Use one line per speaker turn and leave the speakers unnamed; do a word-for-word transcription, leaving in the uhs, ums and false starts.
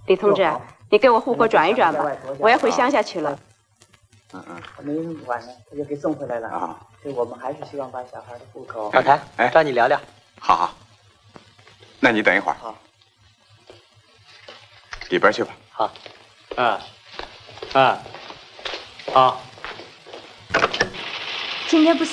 李同志，你给我户口转一转吧，我要回乡下去了。
嗯嗯，
没人管呢，他就给送回来了啊。所以我们还是希望把小孩的户口。
小谭，哎，找你聊聊。
好好，那你等一会儿。
好。
里边去吧。
好。啊。啊。好。
今天不是